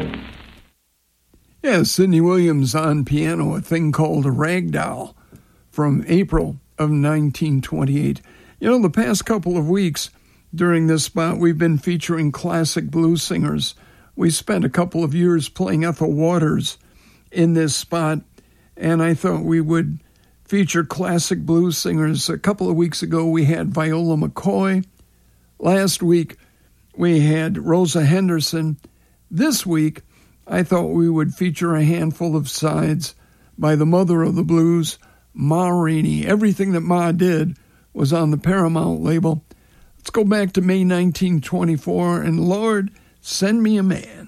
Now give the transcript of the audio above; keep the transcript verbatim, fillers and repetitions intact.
Yeah, Sidney Williams on piano, a thing called a Rag Doll from April of nineteen twenty-eight. You know, the past couple of weeks during this spot, we've been featuring classic blues singers. We spent a couple of years playing Ethel Waters in this spot, and I thought we would feature classic blues singers. A couple of weeks ago, we had Viola McCoy. Last week, we had Rosa Henderson. This week, I thought we would feature a handful of sides by the mother of the blues, Ma Rainey. Everything that Ma did was on the Paramount label. Let's go back to May nineteen twenty-four, and Lord, send me a man.